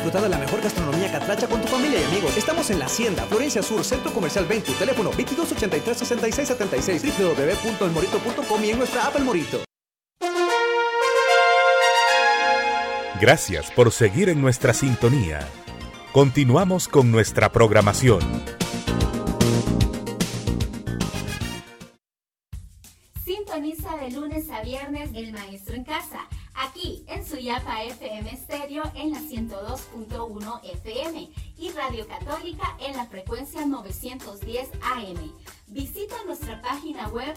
disfrutar de la mejor gastronomía catracha con tu familia y amigos. Estamos en La Hacienda, Florencia Sur, Centro Comercial Ventu, teléfono 2283-6676, www.elmorito.com y en nuestra app El Morito. Gracias por seguir en nuestra sintonía. Continuamos con nuestra programación. Sintoniza de lunes a viernes El Maestro en Casa, aquí en Suyapa FM Estéreo en la 102.1 FM y Radio Católica en la frecuencia 910 AM. Visita nuestra página web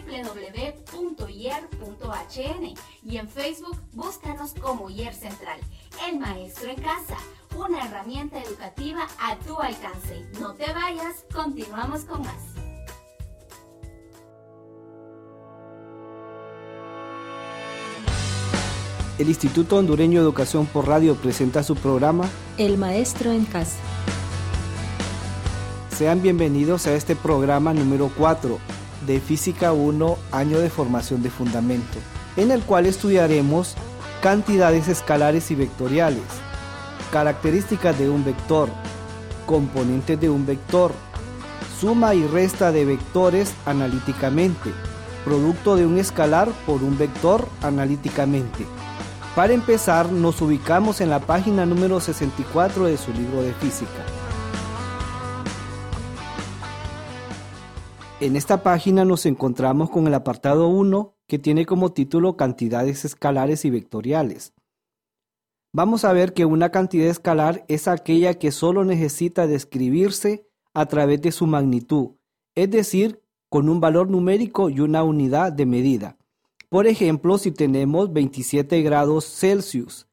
www.ier.hn y en Facebook búscanos como IER Central. El Maestro en Casa, una herramienta educativa a tu alcance. No te vayas, continuamos con más. El Instituto Hondureño de Educación por Radio presenta su programa El Maestro en Casa. Sean bienvenidos a este programa número 4 de Física 1, año de formación de fundamento, en el cual estudiaremos cantidades escalares y vectoriales, características de un vector, componentes de un vector, suma y resta de vectores analíticamente, producto de un escalar por un vector analíticamente. Para empezar, nos ubicamos en la página número 64 de su libro de física. En esta página nos encontramos con el apartado 1, que tiene como título Cantidades escalares y vectoriales. Vamos a ver que una cantidad escalar es aquella que solo necesita describirse a través de su magnitud, es decir, con un valor numérico y una unidad de medida. Por ejemplo, si tenemos 27 grados Celsius,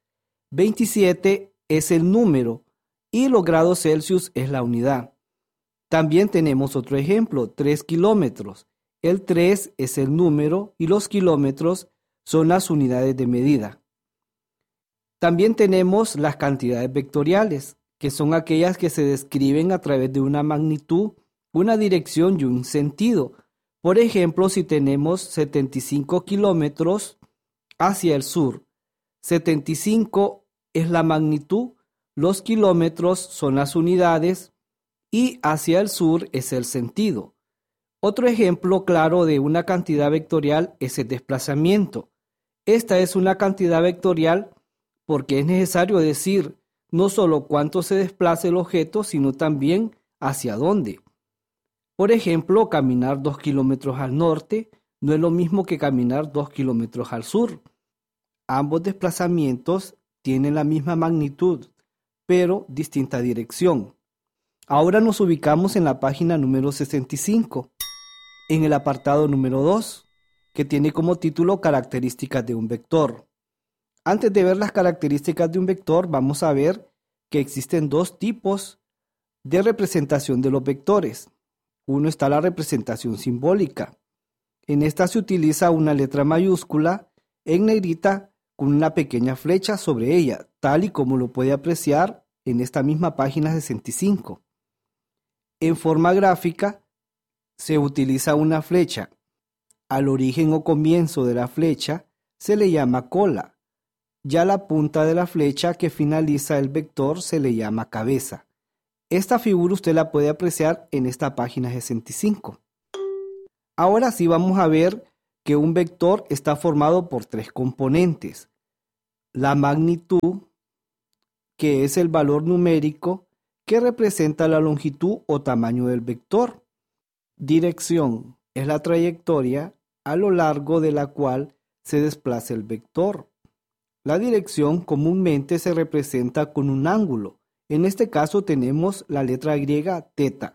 27 es el número y los grados Celsius es la unidad. También tenemos otro ejemplo, 3 kilómetros. El 3 es el número y los kilómetros son las unidades de medida. También tenemos las cantidades vectoriales, que son aquellas que se describen a través de una magnitud, una dirección y un sentido. Por ejemplo, si tenemos 75 kilómetros hacia el sur, 75 es la magnitud, los kilómetros son las unidades y hacia el sur es el sentido. Otro ejemplo claro de una cantidad vectorial es el desplazamiento. Esta es una cantidad vectorial porque es necesario decir no solo cuánto se desplaza el objeto, sino también hacia dónde. Por ejemplo, caminar 2 kilómetros al norte no es lo mismo que caminar 2 kilómetros al sur. Ambos desplazamientos tienen la misma magnitud, pero distinta dirección. Ahora nos ubicamos en la página número 65, en el apartado número 2, que tiene como título Características de un vector. Antes de ver las características de un vector, vamos a ver que existen dos tipos de representación de los vectores. Uno está la representación simbólica. En esta se utiliza una letra mayúscula en negrita con una pequeña flecha sobre ella, tal y como lo puede apreciar en esta misma página 65. En forma gráfica se utiliza una flecha. Al origen o comienzo de la flecha se le llama cola. Ya la punta de la flecha que finaliza el vector se le llama cabeza. Esta figura usted la puede apreciar en esta página 65. Ahora sí vamos a ver que un vector está formado por tres componentes. La magnitud, que es el valor numérico que representa la longitud o tamaño del vector. Dirección, es la trayectoria a lo largo de la cual se desplaza el vector. La dirección comúnmente se representa con un ángulo. En este caso tenemos la letra griega teta.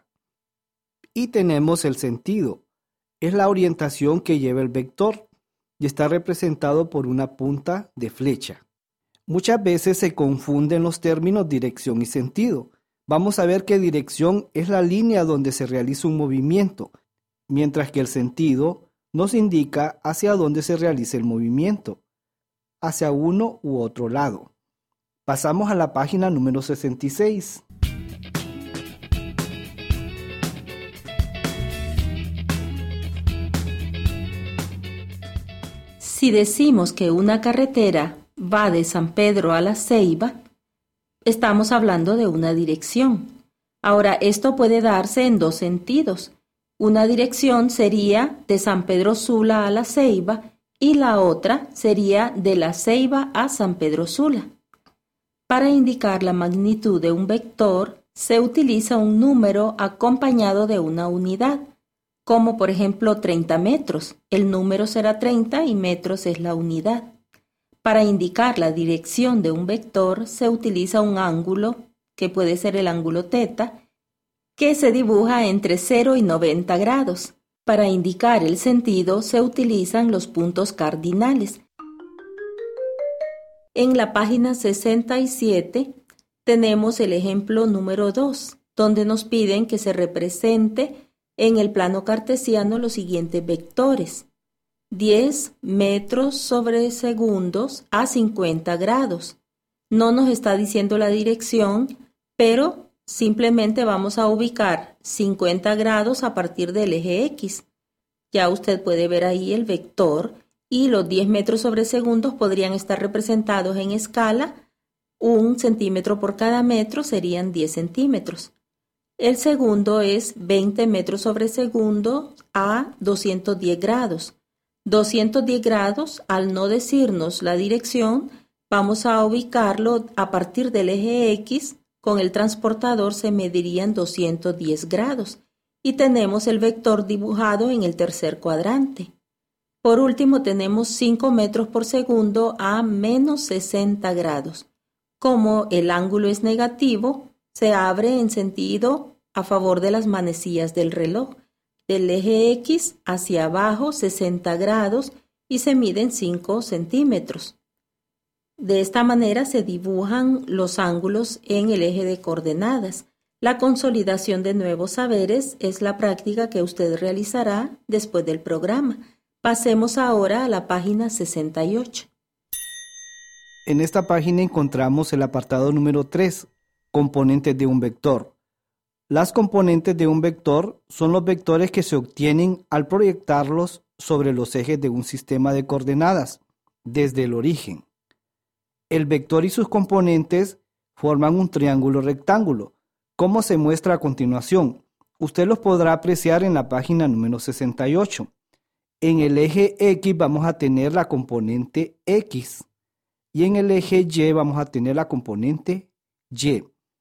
Y tenemos el sentido. Es la orientación que lleva el vector y está representado por una punta de flecha. Muchas veces se confunden los términos dirección y sentido. Vamos a ver que dirección es la línea donde se realiza un movimiento, mientras que el sentido nos indica hacia dónde se realiza el movimiento, hacia uno u otro lado. Pasamos a la página número 66. Si decimos que una carretera va de San Pedro a La Ceiba, estamos hablando de una dirección. Ahora, esto puede darse en dos sentidos. Una dirección sería de San Pedro Sula a La Ceiba y la otra sería de La Ceiba a San Pedro Sula. Para indicar la magnitud de un vector, se utiliza un número acompañado de una unidad, como por ejemplo 30 metros. El número será 30 y metros es la unidad. Para indicar la dirección de un vector, se utiliza un ángulo, que puede ser el ángulo teta, que se dibuja entre 0 y 90 grados. Para indicar el sentido, se utilizan los puntos cardinales. En la página 67 tenemos el ejemplo número 2, donde nos piden que se represente en el plano cartesiano los siguientes vectores. 10 metros sobre segundos a 50 grados. No nos está diciendo la dirección, pero simplemente vamos a ubicar 50 grados a partir del eje X. Ya usted puede ver ahí el vector y los 10 metros sobre segundos podrían estar representados en escala. 1 centímetro por cada metro serían 10 centímetros. El segundo es 20 metros sobre segundo a 210 grados. 210 grados, al no decirnos la dirección, vamos a ubicarlo a partir del eje X. Con el transportador se medirían 210 grados y tenemos el vector dibujado en el tercer cuadrante. Por último, tenemos 5 metros por segundo a menos 60 grados. Como el ángulo es negativo, se abre en sentido a favor de las manecillas del reloj. Del eje X hacia abajo 60 grados y se miden 5 centímetros. De esta manera se dibujan los ángulos en el eje de coordenadas. La consolidación de nuevos saberes es la práctica que usted realizará después del programa. Pasemos ahora a la página 68. En esta página encontramos el apartado número 3, componentes de un vector. Las componentes de un vector son los vectores que se obtienen al proyectarlos sobre los ejes de un sistema de coordenadas, desde el origen. El vector y sus componentes forman un triángulo rectángulo, como se muestra a continuación. Usted los podrá apreciar en la página número 68. En el eje X vamos a tener la componente X y en el eje Y vamos a tener la componente Y.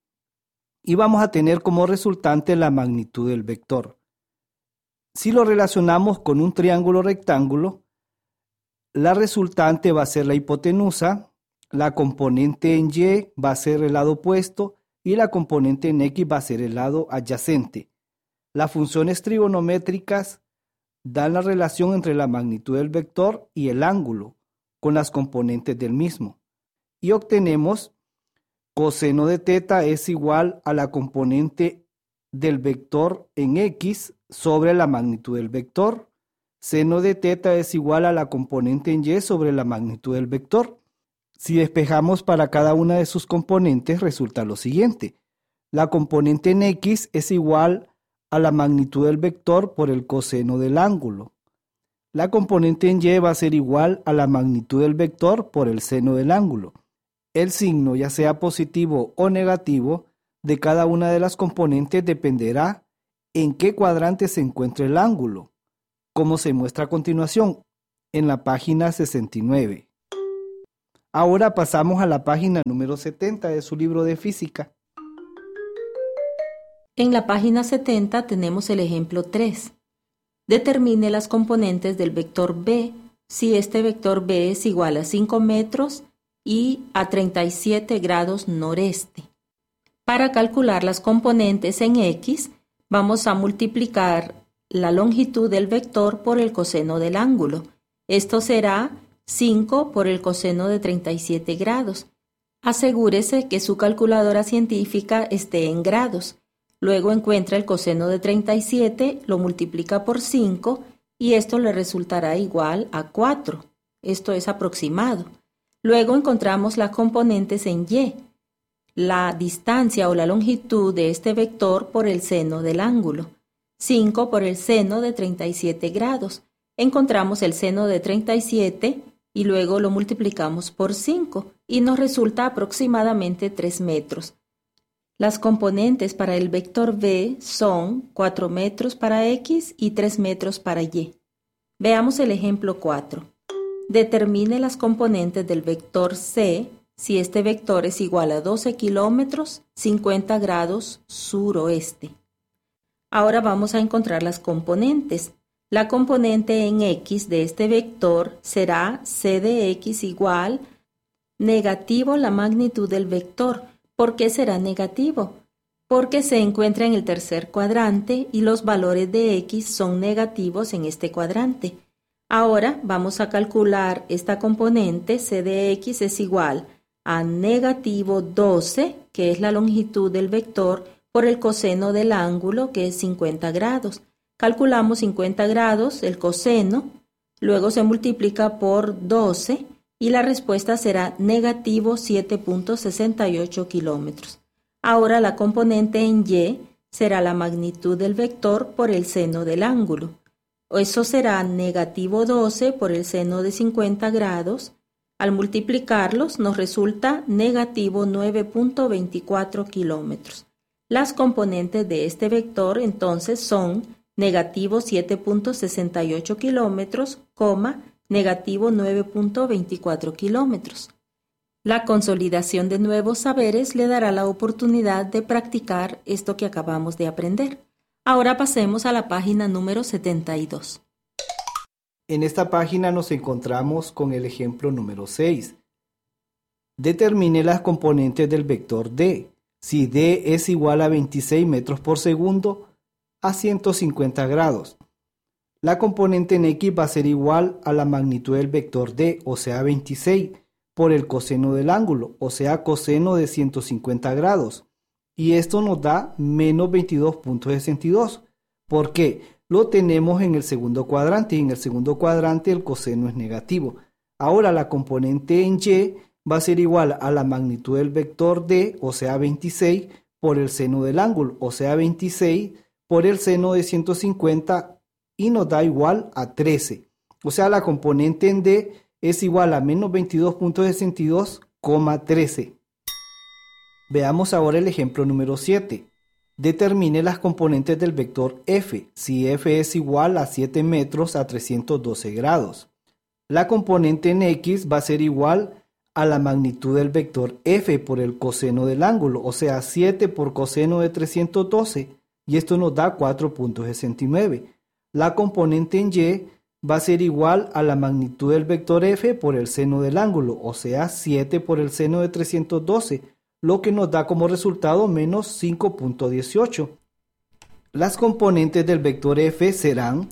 Y vamos a tener como resultante la magnitud del vector. Si lo relacionamos con un triángulo rectángulo, la resultante va a ser la hipotenusa, la componente en Y va a ser el lado opuesto y la componente en X va a ser el lado adyacente. Las funciones trigonométricas dan la relación entre la magnitud del vector y el ángulo con las componentes del mismo. Y obtenemos coseno de teta es igual a la componente del vector en X sobre la magnitud del vector. Seno de teta es igual a la componente en Y sobre la magnitud del vector. Si despejamos para cada una de sus componentes, resulta lo siguiente. La componente en X es igual a la magnitud del vector por el coseno del ángulo. La componente en Y va a ser igual a la magnitud del vector por el seno del ángulo. El signo, ya sea positivo o negativo, de cada una de las componentes dependerá en qué cuadrante se encuentre el ángulo, como se muestra a continuación en la página 69. Ahora pasamos a la página número 70 de su libro de física. En la página 70 tenemos el ejemplo 3. Determine las componentes del vector B si este vector B es igual a 5 metros y a 37 grados noreste. Para calcular las componentes en X, vamos a multiplicar la longitud del vector por el coseno del ángulo. Esto será 5 por el coseno de 37 grados. Asegúrese que su calculadora científica esté en grados. Luego encuentra el coseno de 37, lo multiplica por 5 y esto le resultará igual a 4. Esto es aproximado. Luego encontramos las componentes en Y, la distancia o la longitud de este vector por el seno del ángulo. 5 por el seno de 37 grados. Encontramos el seno de 37 y luego lo multiplicamos por 5 y nos resulta aproximadamente 3 metros. Las componentes para el vector B son 4 metros para X y 3 metros para Y. Veamos el ejemplo 4. Determine las componentes del vector C si este vector es igual a 12 kilómetros, 50 grados suroeste. Ahora vamos a encontrar las componentes. La componente en X de este vector será C de X igual negativo la magnitud del vector. ¿Por qué será negativo? Porque se encuentra en el tercer cuadrante y los valores de X son negativos en este cuadrante. Ahora vamos a calcular esta componente. C de X es igual a negativo 12, que es la longitud del vector, por el coseno del ángulo, que es 50 grados. Calculamos 50 grados, el coseno, luego se multiplica por 12 y la respuesta será negativo 7.68 kilómetros. Ahora la componente en Y será la magnitud del vector por el seno del ángulo. Eso será negativo 12 por el seno de 50 grados. Al multiplicarlos nos resulta negativo 9.24 kilómetros. Las componentes de este vector entonces son negativo 7.68 kilómetros, negativo 9.24 kilómetros. La consolidación de nuevos saberes le dará la oportunidad de practicar esto que acabamos de aprender. Ahora pasemos a la página número 72. En esta página nos encontramos con el ejemplo número 6. Determine las componentes del vector D. Si D es igual a 26 metros por segundo a 150 grados. La componente en X va a ser igual a la magnitud del vector D, o sea 26, por el coseno del ángulo, o sea coseno de 150 grados. Y esto nos da menos 22.62. ¿Por qué? Lo tenemos en el segundo cuadrante y en el segundo cuadrante el coseno es negativo. Ahora la componente en Y va a ser igual a la magnitud del vector D, o sea 26, por el seno del ángulo, o sea 26 por el seno de 150 y nos da igual a 13. O sea, la componente en D es igual a menos 22.62, 13. Veamos ahora el ejemplo número 7. Determine las componentes del vector F, si F es igual a 7 metros a 312 grados. La componente en X va a ser igual a la magnitud del vector F por el coseno del ángulo, o sea 7 por coseno de 312, y esto nos da 4.69. La componente en Y va a ser igual a la magnitud del vector F por el seno del ángulo, o sea 7 por el seno de 312, lo que nos da como resultado menos 5.18. Las componentes del vector F serán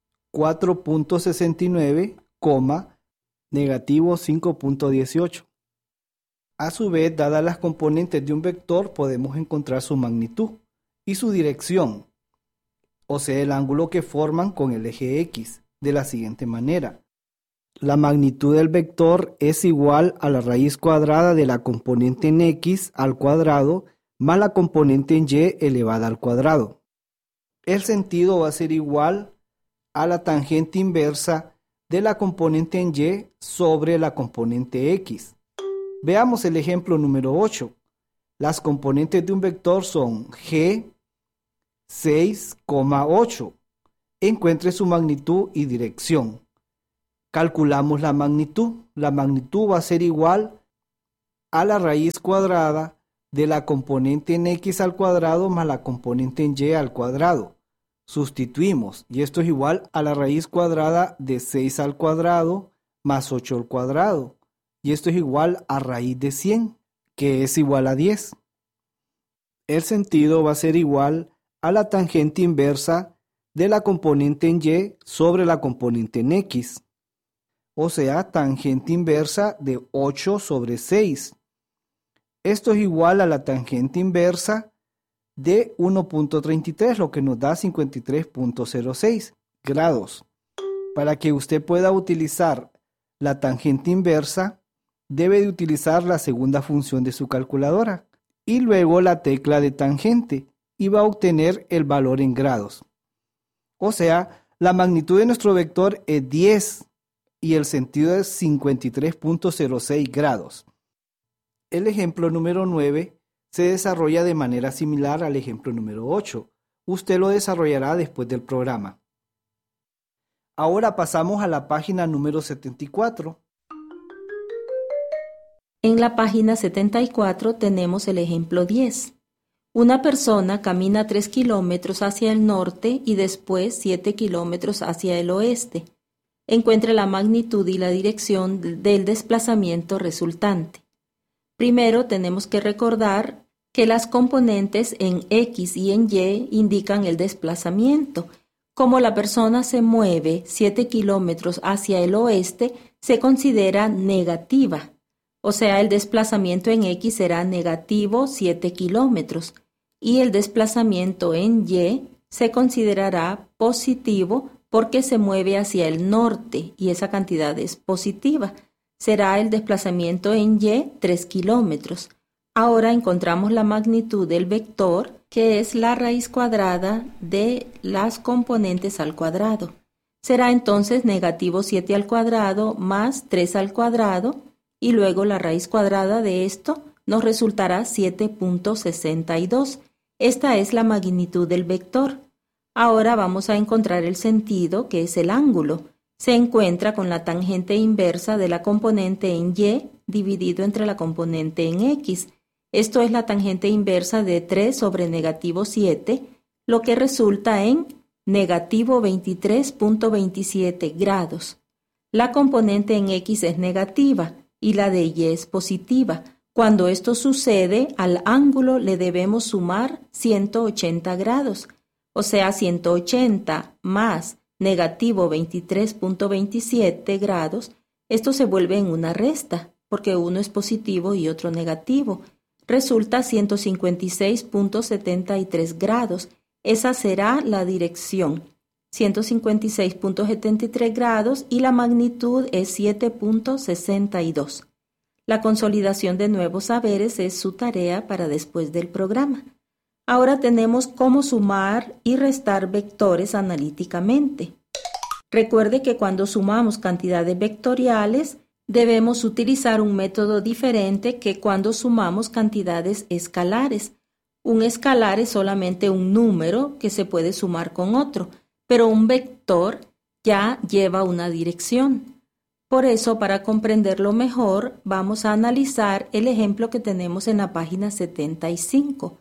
4.69, negativo 5.18. A su vez, dadas las componentes de un vector, podemos encontrar su magnitud y su dirección, o sea, el ángulo que forman con el eje X, de la siguiente manera. La magnitud del vector es igual a la raíz cuadrada de la componente en X al cuadrado más la componente en Y elevada al cuadrado. El sentido va a ser igual a la tangente inversa de la componente en Y sobre la componente X. Veamos el ejemplo número 8. Las componentes de un vector son G, 6,8. Encuentre su magnitud y dirección. Calculamos la magnitud. La magnitud va a ser igual a la raíz cuadrada de la componente en X al cuadrado más la componente en Y al cuadrado. Sustituimos y esto es igual a la raíz cuadrada de 6 al cuadrado más 8 al cuadrado. Y esto es igual a raíz de 100, que es igual a 10. El sentido va a ser igual a la tangente inversa de la componente en Y sobre la componente en X. O sea, tangente inversa de 8 sobre 6. Esto es igual a la tangente inversa de 1.33, lo que nos da 53.06 grados. Para que usted pueda utilizar la tangente inversa, debe de utilizar la segunda función de su calculadora y luego la tecla de tangente y va a obtener el valor en grados. O sea, la magnitud de nuestro vector es 10 y el sentido es 53.06 grados. El ejemplo número 9 se desarrolla de manera similar al ejemplo número 8. Usted lo desarrollará después del programa. Ahora pasamos a la página número 74. En la página 74 tenemos el ejemplo 10. Una persona camina 3 kilómetros hacia el norte y después 7 kilómetros hacia el oeste. Encuentre la magnitud y la dirección del desplazamiento resultante. Primero tenemos que recordar que las componentes en X y en Y indican el desplazamiento. Como la persona se mueve 7 kilómetros hacia el oeste, se considera negativa. O sea, el desplazamiento en X será negativo 7 kilómetros y el desplazamiento en Y se considerará positivo porque se mueve hacia el norte y esa cantidad es positiva. Será el desplazamiento en Y 3 kilómetros. Ahora encontramos la magnitud del vector, que es la raíz cuadrada de las componentes al cuadrado. Será entonces negativo 7 al cuadrado más 3 al cuadrado, y luego la raíz cuadrada de esto nos resultará 7.62. Esta es la magnitud del vector. Ahora vamos a encontrar el sentido, que es el ángulo. Se encuentra con la tangente inversa de la componente en Y dividido entre la componente en X. Esto es la tangente inversa de 3 sobre negativo 7, lo que resulta en negativo 23.27 grados. La componente en X es negativa y la de Y es positiva. Cuando esto sucede, al ángulo le debemos sumar 180 grados, o sea, 180 más negativo 23.27 grados. Esto se vuelve en una resta, porque uno es positivo y otro negativo. Resulta 156.73 grados. Esa será la dirección. 156.73 grados y la magnitud es 7.62. La consolidación de nuevos saberes es su tarea para después del programa. Ahora tenemos cómo sumar y restar vectores analíticamente. Recuerde que cuando sumamos cantidades vectoriales, debemos utilizar un método diferente que cuando sumamos cantidades escalares. Un escalar es solamente un número que se puede sumar con otro, pero un vector ya lleva una dirección. Por eso, para comprenderlo mejor, vamos a analizar el ejemplo que tenemos en la página 75.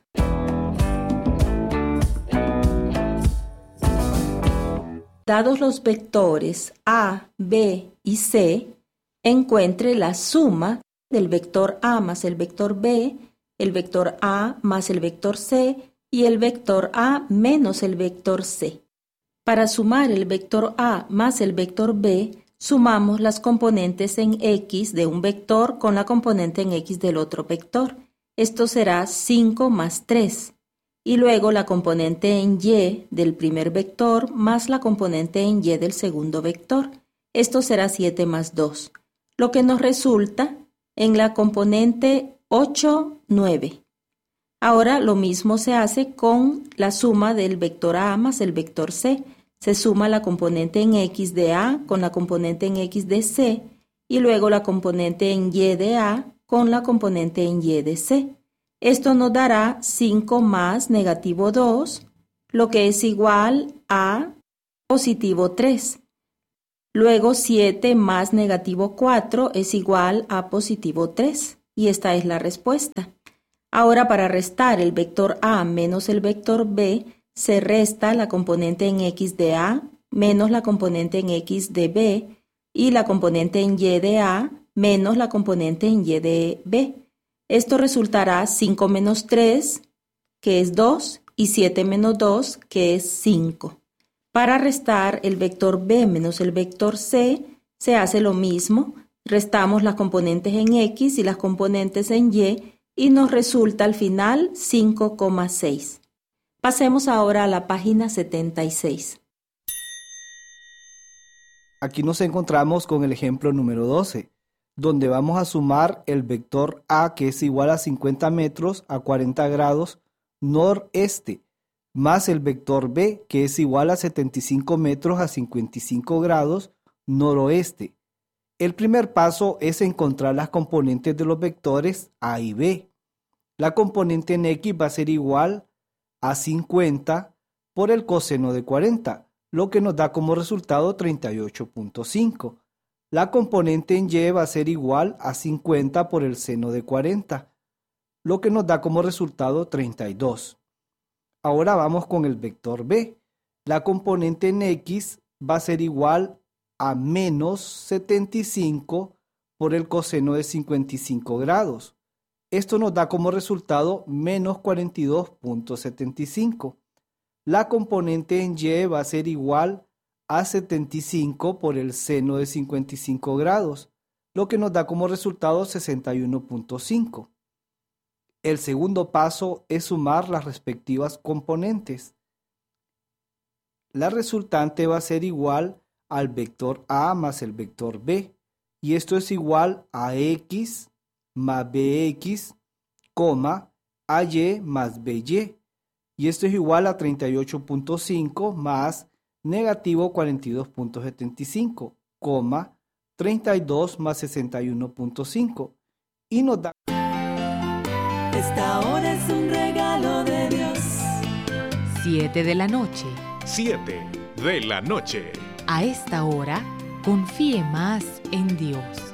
Dados los vectores A, B y C, encuentre la suma del vector A más el vector B, el vector A más el vector C y el vector A menos el vector C. Para sumar el vector A más el vector B, sumamos las componentes en X de un vector con la componente en X del otro vector. Esto será 5 más 3. Y luego la componente en Y del primer vector más la componente en Y del segundo vector. Esto será 7 más 2. Lo que nos resulta en la componente 8, 9. Ahora lo mismo se hace con la suma del vector A más el vector C. Se suma la componente en X de A con la componente en X de C y luego la componente en Y de A con la componente en Y de C. Esto nos dará 5 más negativo 2, lo que es igual a positivo 3. Luego 7 más negativo 4 es igual a positivo 3. Y esta es la respuesta. Ahora para restar el vector A menos el vector B, se resta la componente en X de A menos la componente en X de B y la componente en Y de A menos la componente en Y de B. Esto resultará 5 menos 3, que es 2, y 7 menos 2, que es 5. Para restar el vector B menos el vector C, se hace lo mismo. Restamos las componentes en X y las componentes en y nos resulta al final 5,6. Pasemos ahora a la página 76. Aquí nos encontramos con el ejemplo número 12, donde vamos a sumar el vector A, que es igual a 50 metros a 40 grados noreste, más el vector B, que es igual a 75 metros a 55 grados noroeste. El primer paso es encontrar las componentes de los vectores A y B. La componente en X va a ser igual a 50 por el coseno de 40, lo que nos da como resultado 38.5. La componente en Y va a ser igual a 50 por el seno de 40, lo que nos da como resultado 32. Ahora vamos con el vector B. La componente en X va a ser igual a menos 75 por el coseno de 55 grados. Esto nos da como resultado menos 42.75. La componente en Y va a ser igual a 75 por el seno de 55 grados, lo que nos da como resultado 61.5. El segundo paso es sumar las respectivas componentes. La resultante va a ser igual al vector A más el vector B, y esto es igual a X más BX, AY más BY, y esto es igual a 38.5 más negativo 42.75, 32 más 61.5, y nos da... Esta hora es un regalo de Dios. 7 de la noche. 7 de la noche. A esta hora, confíe más en Dios.